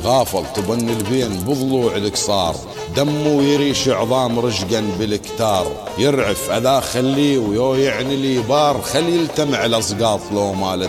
غافل تظن البين بضلوع الكسار، دمه يريش عظام رشقا بالكتار، يرعف اذا خليه ويو يعني لي بار، خلي يلتمع الاسقاط لو مال